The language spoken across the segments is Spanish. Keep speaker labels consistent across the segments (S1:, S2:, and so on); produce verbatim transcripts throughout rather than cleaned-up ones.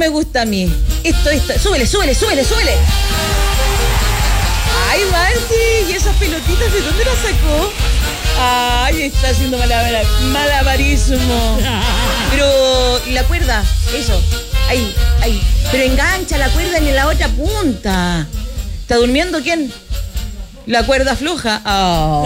S1: me gusta a mí. Esto, esto. Súbele, súbele, súbele, súbele. Ay, Marti, ¿y esas pelotitas de dónde las sacó? Ay, está haciendo malabar, malabarismo. Pero la cuerda, eso, ahí, ahí. Pero engancha la cuerda en la otra punta. ¿Está durmiendo quién? La cuerda floja. Oh.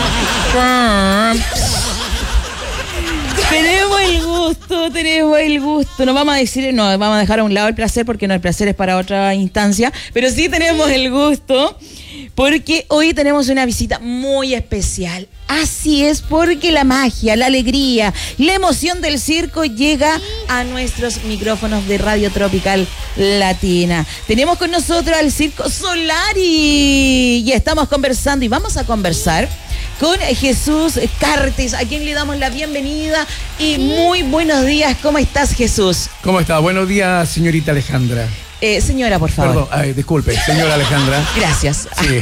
S1: Tenemos el gusto, tenemos el gusto. No vamos a decir, no, vamos a dejar a un lado el placer porque no, el placer es para otra instancia. Pero sí tenemos el gusto porque hoy tenemos una visita muy especial. Así es, porque la magia, la alegría, la emoción del circo llega a nuestros micrófonos de Radio Tropical Latina. Tenemos con nosotros al Circo Solari y estamos conversando y vamos a conversar con Jesús Cartes, a quien le damos la bienvenida y muy buenos días. ¿Cómo estás, Jesús?
S2: ¿Cómo está? Buenos días, señorita Alejandra.
S1: Eh, señora, por favor.
S2: Perdón, ay, disculpe, señora Alejandra.
S1: Gracias.
S2: Sí.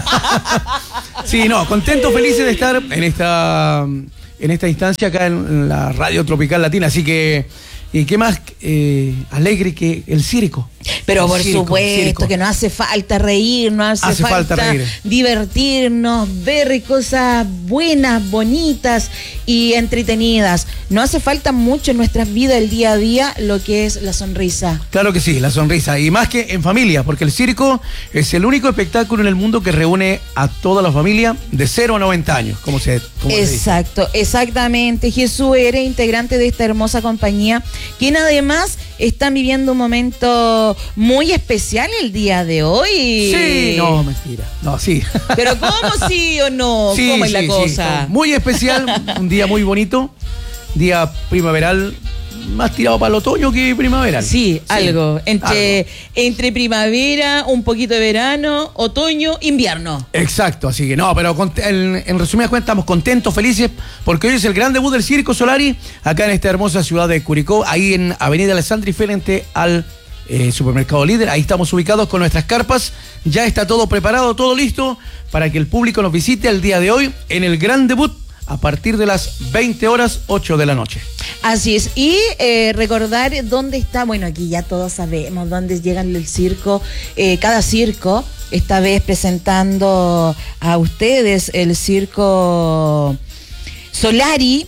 S2: Sí, no, contento, felices de estar en esta, en esta instancia acá en la Radio Tropical Latina. Así que, ¿y qué más eh, alegre que el circo?
S1: Pero
S2: el
S1: por
S2: circo,
S1: supuesto
S2: circo.
S1: que no hace falta reír, no hace,
S2: hace falta,
S1: falta
S2: reír.
S1: divertirnos, ver cosas buenas, bonitas y entretenidas. No hace falta mucho en nuestras vidas el día a día lo que es la sonrisa.
S2: Claro que sí, la sonrisa. Y más que en familia, porque el circo es el único espectáculo en el mundo que reúne a toda la familia de cero a noventa años. Como se, como
S1: Exacto, se dice. Exactamente. Jesús, eres integrante de esta hermosa compañía, quien además están viviendo un momento muy especial el día de hoy.
S2: Sí, no, mentira. No, sí.
S1: Pero ¿cómo sí o no?
S2: Sí,
S1: ¿Cómo es
S2: sí,
S1: la
S2: sí,
S1: cosa?
S2: no. Muy especial, un día muy bonito, día primaveral, más tirado para el otoño que primaveral.
S1: Sí, sí. algo. Entre,
S2: algo.
S1: entre primavera, un poquito de verano, otoño, invierno.
S2: Exacto, así que no, pero en, en resumidas cuentas estamos contentos, felices, porque hoy es el gran debut del Circo Solari, acá en esta hermosa ciudad de Curicó, ahí en Avenida Alessandri, frente al eh, Supermercado Líder. Ahí estamos ubicados con nuestras carpas, ya está todo preparado, todo listo, para que el público nos visite el día de hoy en el gran debut, a partir de las veinte horas, ocho de la noche.
S1: Así es, y eh, recordar dónde está, bueno, aquí ya todos sabemos dónde llega el circo, eh, cada circo, esta vez presentando a ustedes el Circo Solari,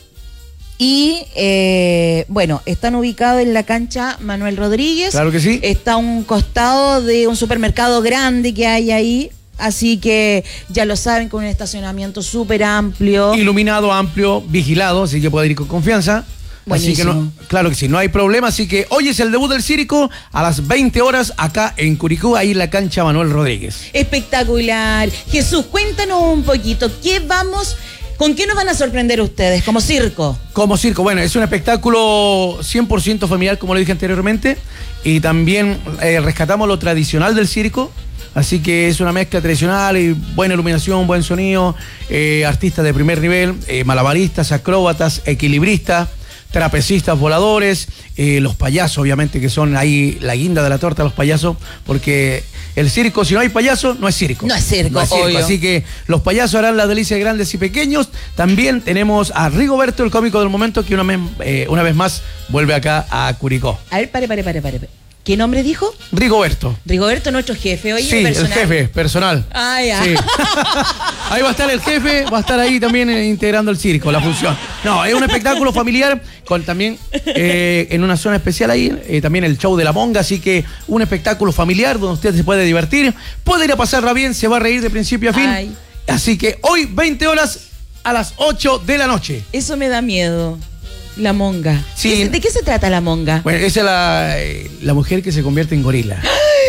S1: y eh, bueno, están ubicados en la cancha Manuel Rodríguez.
S2: Claro que sí.
S1: Está a un costado de un supermercado grande que hay ahí. Así que ya lo saben, con un estacionamiento súper amplio.
S2: Iluminado, amplio, vigilado, así que puede ir con confianza.
S1: Buenísimo.
S2: Así que no, claro que sí, no hay problema. Así que hoy es el debut del circo a las veinte horas acá en Curicó, ahí en la cancha Manuel Rodríguez.
S1: Espectacular. Jesús, cuéntanos un poquito, ¿qué vamos, con qué nos van a sorprender ustedes como circo?
S2: Como circo, bueno, es un espectáculo cien por ciento familiar, como lo dije anteriormente, y también eh, rescatamos lo tradicional del circo. Así que es una mezcla tradicional y buena iluminación, buen sonido, eh, artistas de primer nivel, eh, malabaristas, acróbatas, equilibristas, trapecistas, voladores, eh, los payasos, obviamente, que son ahí la guinda de la torta, los payasos, porque el circo, si no hay payaso, no es circo.
S1: No es circo,
S2: no es circo.
S1: obvio.
S2: Así que los payasos harán la delicia de grandes y pequeños. También tenemos a Rigoberto, el cómico del momento, que una, me, eh, una vez más vuelve acá a Curicó.
S1: A ver, pare, pare, pare, pare. ¿Qué nombre dijo?
S2: Rigoberto.
S1: Rigoberto, nuestro jefe. Oye,
S2: sí,
S1: personal.
S2: el jefe, personal.
S1: Ah, ya.
S2: Sí. Ahí va a estar el jefe, va a estar ahí también eh, integrando el circo, la función. No, es un espectáculo familiar, con también eh, en una zona especial ahí, eh, también el show de la monga, así que un espectáculo familiar donde usted se puede divertir, puede ir a pasarla bien, se va a reír de principio a fin.
S1: Ay.
S2: Así que hoy, veinte horas a las ocho de la noche.
S1: Eso me da miedo. La monga.
S2: Sí.
S1: ¿De qué se trata la monga?
S2: Bueno, esa es la, eh, la mujer que se convierte en gorila.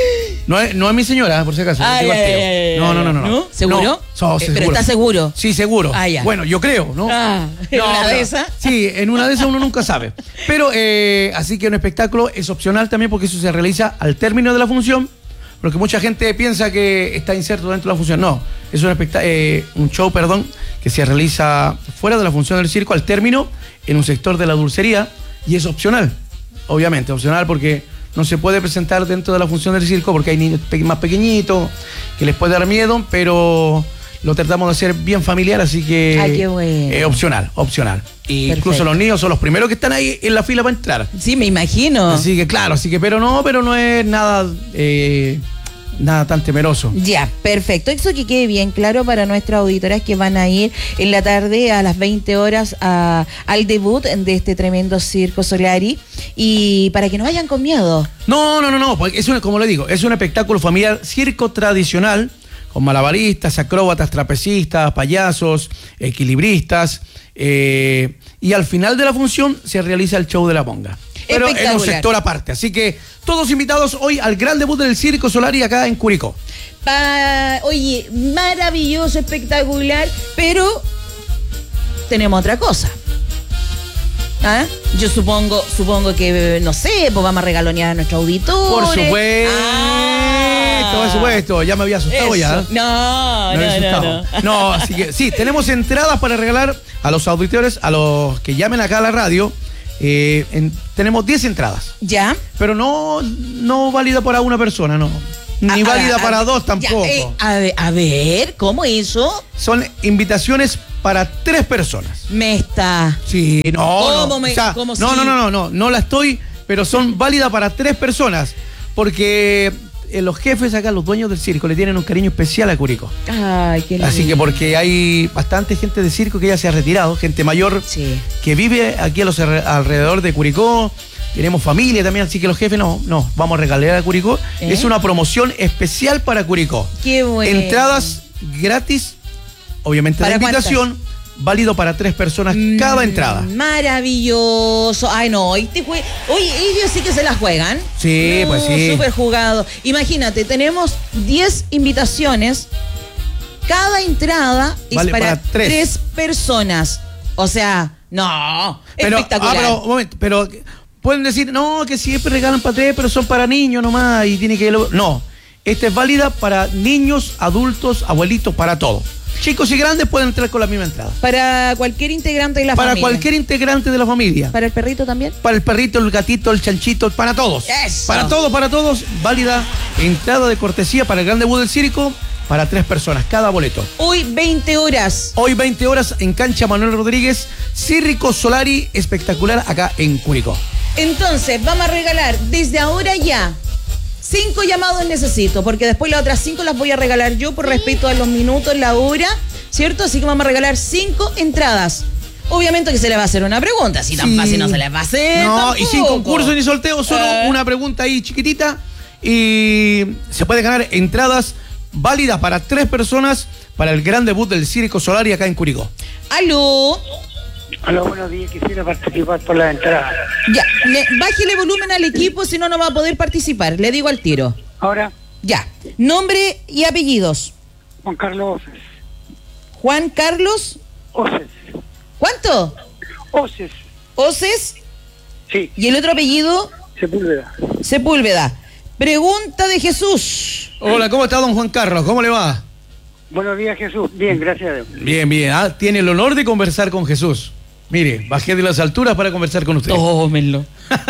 S2: No es, no es mi señora, por si acaso.
S1: Ay,
S2: no,
S1: ay, ay, ay,
S2: no, no, no, no,
S1: ¿No? ¿Seguro?
S2: No, so,
S1: Eh,
S2: seguro.
S1: ¿Pero está seguro?
S2: Sí, seguro.
S1: Ah, ya.
S2: Bueno, yo creo, ¿no?
S1: Ah, ¿en
S2: no,
S1: una
S2: pero-
S1: de esas?
S2: Sí, en una de esas uno nunca sabe. Pero, eh, así que un espectáculo es opcional también porque eso se realiza al término de la función, porque mucha gente piensa que está inserto dentro de la función. No, es un, espectá- eh, un show, perdón, que se realiza fuera de la función del circo al término, en un sector de la dulcería, y es opcional, obviamente, opcional porque no se puede presentar dentro de la función del circo porque hay niños pe- más pequeñitos que les puede dar miedo, pero lo tratamos de hacer bien familiar, así que
S1: Ay, qué bueno.
S2: eh, opcional, opcional. Y
S1: Perfecto.
S2: incluso los niños son los primeros que están ahí en la fila para entrar.
S1: Sí, me imagino.
S2: Así que claro, así que pero no, pero no es nada eh, nada tan temeroso.
S1: Ya, perfecto. Eso que quede bien claro para nuestras auditoras que van a ir en la tarde a las veinte horas a, al debut de este tremendo Circo Solari y para que no vayan con miedo.
S2: No, no, no, no, porque es una, como le digo, es un espectáculo familiar, circo tradicional, con malabaristas, acróbatas, trapecistas, payasos, equilibristas, eh, y al final de la función se realiza el show de la ponga. Pero en un sector aparte. Así que todos invitados hoy al gran debut del Circo Solari acá en Curicó.
S1: Pa, oye, maravilloso, espectacular, pero tenemos otra cosa. ¿Ah? Yo supongo, supongo que, no sé, pues vamos a regalonear a nuestros auditores.
S2: Por supuesto,
S1: Ah,
S2: por supuesto. Ya me había asustado
S1: eso.
S2: ya.
S1: No,
S2: Me
S1: no,
S2: había
S1: no,
S2: asustado.
S1: no.
S2: No, así que sí, tenemos entradas para regalar a los auditores, a los que llamen acá a la radio. Eh, en- tenemos diez entradas,
S1: ¿Ya?
S2: pero no, no válida para una persona, no. Ni
S1: Ah,
S2: válida
S1: ah,
S2: para
S1: ah,
S2: dos
S1: ya,
S2: tampoco.
S1: eh, a, ver, a ver, ¿cómo eso?
S2: Son invitaciones para tres personas.
S1: Me está...
S2: Sí, no,
S1: ¿Cómo
S2: no.
S1: me-
S2: O sea,
S1: cómo
S2: no,
S1: si-
S2: no, no, no, no, no la estoy, pero son válidas para tres personas, porque eh, los jefes acá, los dueños del circo, le tienen un cariño especial a Curicó.
S1: Ay, qué lindo.
S2: Así que porque hay bastante gente de circo que ya se ha retirado, gente mayor
S1: Sí.
S2: que vive aquí a los alre- alrededor de Curicó. Tenemos familia también, así que los jefes no, no, vamos a regalar a Curicó.
S1: ¿Eh?
S2: Es una promoción especial para Curicó.
S1: Qué bueno.
S2: Entradas gratis, obviamente de
S1: ¿Para
S2: invitación, válido para tres personas cada
S1: Mm,
S2: entrada.
S1: Maravilloso. Ay, no, hoy te jue- Oye, ellos sí que se la juegan.
S2: Sí,
S1: No,
S2: pues sí.
S1: Súper jugado. Imagínate, tenemos diez invitaciones. Cada entrada es
S2: Vale
S1: para,
S2: para tres.
S1: tres personas. O sea, no.
S2: Pero,
S1: espectacular.
S2: ah, pero, un momento, pero pueden decir, no, que siempre regalan para tres, pero son para niños nomás y tiene que... No, esta es válida para niños, adultos, abuelitos, para todo. Chicos y grandes pueden entrar con la misma entrada.
S1: Para cualquier integrante de la
S2: Para
S1: familia.
S2: cualquier integrante de la familia.
S1: ¿Para el perrito también?
S2: Para el perrito, el gatito, el chanchito, para todos.
S1: Eso.
S2: Para todos, para todos, válida entrada de cortesía para el gran debut del circo para tres personas, cada boleto.
S1: Hoy veinte horas.
S2: Hoy veinte horas en cancha Manuel Rodríguez, Circo Solari, espectacular acá en Curicó.
S1: Entonces, vamos a regalar desde ahora ya. Cinco llamados necesito, porque después las otras cinco las voy a regalar yo por respeto a los minutos, la hora, ¿cierto? Así que vamos a regalar cinco entradas. Obviamente que se le va a hacer una pregunta, si tan
S2: Sí.
S1: fácil no se les va a hacer.
S2: No, y sin
S1: tampoco.
S2: concurso ni sorteo, solo
S1: Eh.
S2: una pregunta ahí chiquitita y se puede ganar entradas válidas para tres personas para el gran debut del Circo Solari acá en Curicó.
S1: Aló.
S3: Hola, buenos días. Quisiera participar por la entrada.
S1: Ya, le- bájele volumen al equipo, si no, no va a poder participar. Le digo al tiro.
S3: Ahora,
S1: Ya. Nombre y apellidos.
S3: Juan Carlos Oces.
S1: Juan Carlos.
S3: Oces.
S1: ¿Cuánto?
S3: Oces.
S1: Oces.
S3: Sí,
S1: Y el otro apellido,
S3: Sepúlveda.
S1: Sepúlveda. Pregunta de Jesús.
S2: Hola, ¿cómo está don Juan Carlos? ¿Cómo le va?
S3: Buenos días, Jesús. Bien, gracias a Dios.
S2: Bien, bien. Ah, tiene el honor de conversar con Jesús. Mire, bajé de las alturas para conversar con usted.
S1: Tómenlo.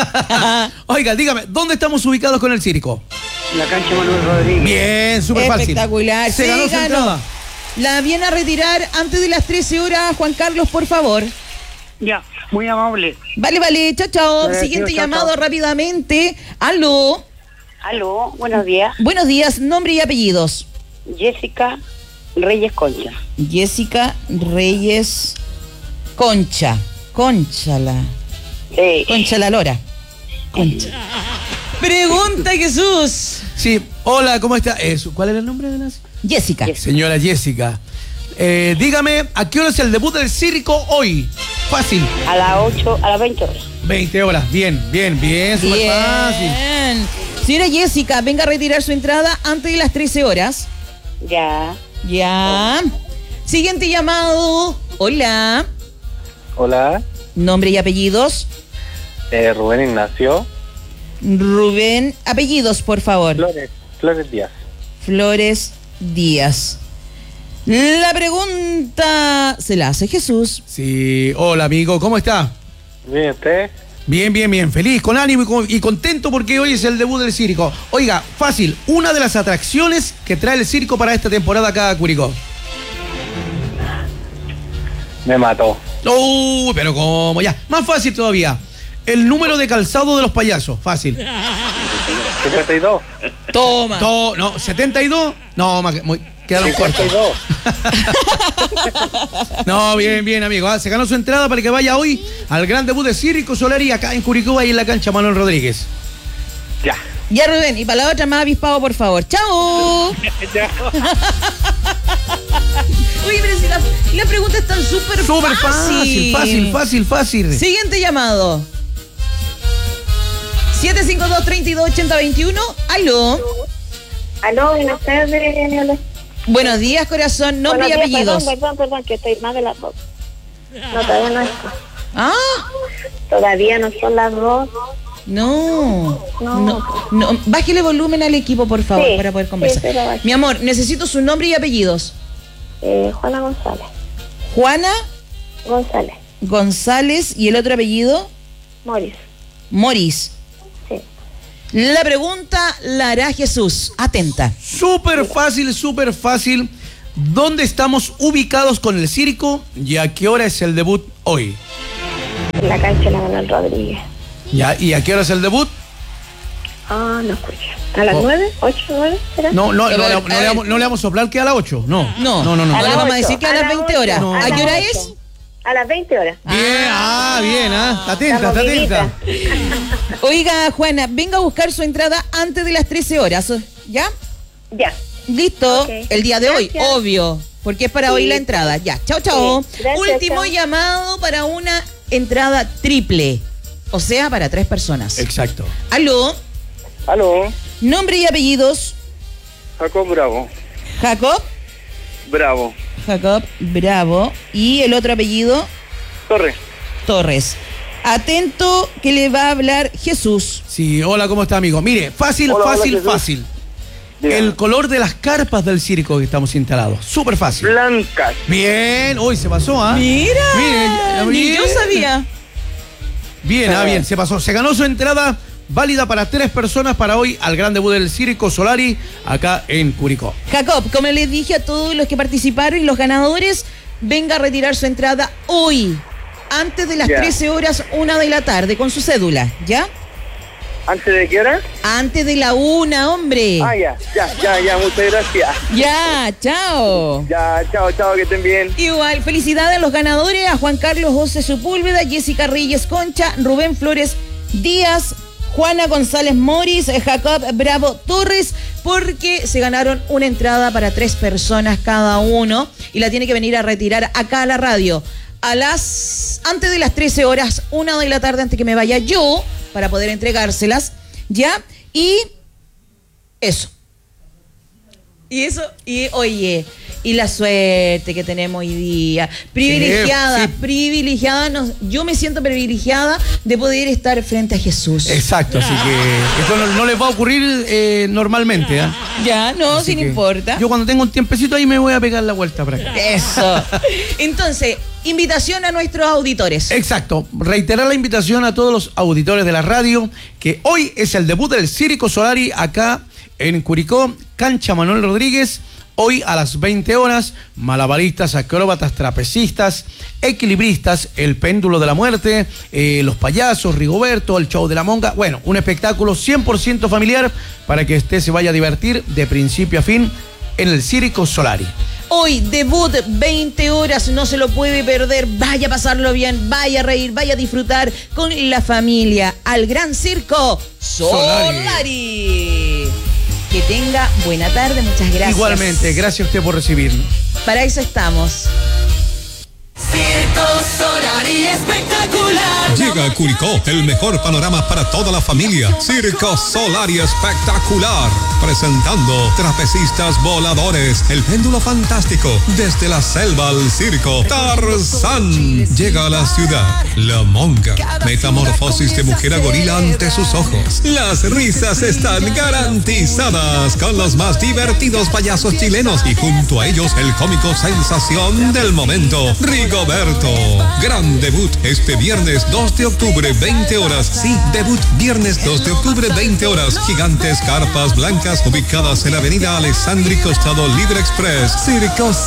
S2: Oiga, dígame, ¿dónde estamos ubicados con el circo?
S3: La cancha Manuel Rodríguez.
S2: Bien, súper fácil.
S1: Espectacular.
S2: Se ganó su entrada.
S1: La viene a retirar antes de las trece horas, Juan Carlos, por favor.
S3: Ya, muy amable.
S1: Vale, vale. Chao, chao.
S3: Gracias,
S1: Siguiente
S3: chao,
S1: llamado
S3: chao.
S1: rápidamente. Aló.
S4: Aló, buenos días.
S1: Buenos días. Nombre y apellidos.
S4: Jessica Reyes Concha.
S1: Jessica Reyes Concha. Conchala.
S4: Sí.
S1: Concha la Lora. Concha. Pregunta, Jesús.
S2: Sí, hola, ¿cómo está? Eh, su- ¿Cuál era el nombre de la
S1: Jessica.
S4: Yes.
S2: señora Jessica? Eh, dígame, ¿a qué hora es el debut del circo hoy? Fácil.
S4: A las ocho, a las veinte horas.
S2: veinte horas. Bien, bien, bien, súper fácil.
S1: Bien. Señora Jessica, venga a retirar su entrada antes de las trece horas.
S4: Ya.
S1: Ya. Siguiente llamado. Hola.
S5: Hola,
S1: Nombre y apellidos.
S5: eh, Rubén Ignacio
S1: Rubén. Apellidos, por favor.
S5: Flores, Flores Díaz.
S1: Flores Díaz. La pregunta se la hace Jesús.
S2: Sí, hola amigo, ¿cómo está?
S5: Bien, ¿usted?
S2: Bien, bien, bien, feliz, con ánimo y, con- y contento porque hoy es el debut del circo. Oiga, fácil, una de las atracciones que trae el circo para esta temporada acá a Curicó.
S5: Me mató.
S2: Uh, pero como ya. Más fácil todavía. El número de calzado de los payasos. Fácil.
S5: cincuenta y dos.
S1: Toma.
S2: To- no, setenta y dos. No, más, muy, quedaron
S5: cincuenta
S2: cortos.
S5: y dos.
S2: No, bien, bien, amigo. Ah, se ganó su entrada para que vaya hoy al gran debut de Circo Solari acá en Curicó, ahí en la cancha Manuel Rodríguez.
S5: Ya.
S1: Ya, Rubén, y para la otra más avispado, por favor. ¡Chao!
S5: Ya.
S1: Oye, pero si la, la pregunta es tan súper fácil.
S2: Súper fácil, fácil, fácil, fácil.
S1: Siguiente llamado. siete cinco dos, tres dos, ocho cero dos uno. Aló.
S4: Aló, buenas tardes.
S1: Buenos días, corazón. Nombre
S4: Buenos
S1: y
S4: días,
S1: apellidos.
S4: Perdón, perdón, perdón, que estoy más de las dos. No, todavía no es.
S1: Ah,
S4: Todavía no son las dos.
S1: no.
S4: No.
S1: No, no. Bájele volumen al equipo, por favor,
S4: Sí,
S1: para poder
S4: sí,
S1: conversar.
S4: se lo bajo.
S1: Mi amor, necesito su nombre y apellidos.
S4: Eh, Juana González.
S1: Juana
S4: González.
S1: González y el otro apellido,
S4: Moris.
S1: Moris.
S4: Sí.
S1: La pregunta la hará Jesús. Atenta.
S2: Súper fácil, súper fácil. ¿Dónde estamos ubicados con el circo y a qué hora es el debut hoy?
S4: En la cancha de la Manuel Rodríguez.
S2: Ya, ¿y a qué hora es el debut?
S4: Ah, no escuché. ¿A las
S2: Oh.
S4: nueve? ¿Ocho, nueve? ¿Será?
S2: No, no, no,
S1: A ver,
S2: le-
S1: a
S2: no le
S1: ver.
S2: vamos, no le vamos a soplar que a las ocho. No,
S1: No.
S2: no, no, no.
S1: A
S2: no.
S1: le
S4: las
S1: vamos a
S4: ocho.
S1: decir que a las veinte horas.
S2: No.
S1: ¿A
S4: las
S1: qué hora
S4: ocho.
S1: es?
S4: A las veinte horas.
S2: Bien, ah, bien, ah. Está atenta, está
S4: Estamos
S2: atenta.
S1: Oiga, Juana, venga a buscar su entrada antes de las trece horas. ¿Ya?
S4: Ya.
S1: Listo.
S4: Ok.
S1: El día de hoy,
S4: Gracias.
S1: obvio. Porque es para
S4: Sí.
S1: hoy la entrada. Ya, chao, chao.
S4: Sí. Gracias,
S1: Último
S4: chao.
S1: llamado para una entrada triple. O sea, para tres personas.
S2: Exacto.
S1: Aló,
S5: Aló.
S1: nombre y apellidos.
S5: Jacob Bravo.
S1: Jacob.
S5: Bravo.
S1: Jacob Bravo. Y el otro apellido,
S5: Torres.
S1: Torres. Atento que le va a hablar Jesús.
S2: Sí, hola, ¿cómo está, amigo? Mire, fácil,
S5: Hola, hola,
S2: fácil,
S5: Jesús.
S2: fácil.
S5: Dígame.
S2: El color de las carpas del circo que estamos instalados. Súper fácil.
S5: Blancas.
S2: Bien, uy, se pasó, ¿ah?
S1: Mira,
S2: Mire,
S1: ni
S2: bien.
S1: yo sabía.
S2: Bien, ah, bien, se pasó. Se ganó su entrada válida para tres personas para hoy al gran debut del Circo Solari acá en Curicó.
S1: Jacob, como les dije a todos los que participaron y los ganadores, venga a retirar su entrada hoy, antes de las
S5: Ya.
S1: trece horas, una de la tarde, con su cédula, ¿ya?
S5: ¿Antes de qué hora?
S1: Antes de la una, hombre.
S5: Ah, ya, ya, ya, ya, muchas gracias.
S1: Ya, chao.
S5: Ya, chao, chao, que estén bien.
S1: Igual, felicidades a los ganadores, a Juan Carlos José Sepúlveda, Jessica Reyes Concha, Rubén Flores Díaz, Juana González Moris, Jacob Bravo Torres, porque se ganaron una entrada para tres personas cada uno y la tiene que venir a retirar acá a la radio a las antes de las trece horas, una de la tarde, antes que me vaya yo para poder entregárselas, ¿ya? Y eso. Y eso, y oye, y la suerte que tenemos hoy día. Privilegiada,
S2: Sí, sí.
S1: privilegiada. Nos, yo me siento privilegiada de poder estar frente a Jesús.
S2: Exacto, así que esto no, no les va a ocurrir eh, normalmente, ¿ah?
S1: Ya, no,
S2: Así
S1: sin
S2: que
S1: importa.
S2: Yo cuando tengo un tiempecito ahí me voy a pegar la vuelta para acá.
S1: Eso. Entonces, invitación a nuestros auditores.
S2: Exacto, reiterar la invitación a todos los auditores de la radio que hoy es el debut del Circo Solari acá en Curicó, cancha Manuel Rodríguez. Hoy a las veinte horas, malabaristas, acróbatas, trapecistas, equilibristas, el péndulo de la muerte, eh, los payasos, Rigoberto, el show de la monga. Bueno, un espectáculo cien por ciento familiar para que usted se vaya a divertir de principio a fin en el Circo Solari.
S1: Hoy, debut, veinte horas, no se lo puede perder. Vaya a pasarlo bien, vaya a reír, vaya a disfrutar con la familia al Gran Circo Solari.
S2: Solari.
S1: Que tenga buena tarde, muchas gracias.
S2: Igualmente, gracias a usted por recibirnos.
S1: Para eso estamos.
S6: Circo Solari espectacular.
S7: Llega a Curicó el mejor panorama para toda la familia. Circo Solari espectacular. Presentando trapecistas voladores, el péndulo fantástico, desde la selva al circo. Tarzán llega a la ciudad. La monga, metamorfosis de mujer a gorila ante sus ojos. Las risas están garantizadas con los más divertidos payasos chilenos y junto a ellos el cómico sensación del momento, Rigoberto. Gran debut este viernes dos de octubre, veinte horas. Sí, debut viernes dos de octubre, veinte horas. Gigantes carpas blancas ubicadas en la avenida Alessandri Costado Libre Express. Circo